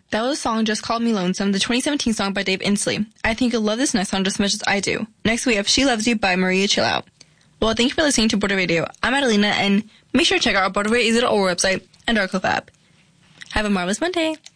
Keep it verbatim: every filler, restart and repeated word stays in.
That was a song Just Called Me Lonesome, the twenty seventeen song by Dave Inslee. I think you'll love this next song just as much as I do. Next we have She Loves You by Maria Chill Out. Well, thank you for listening to Border Radio. I'm Adelina, and make sure to check out our Border Radio dot org website and our Clip app. Have a marvelous Monday.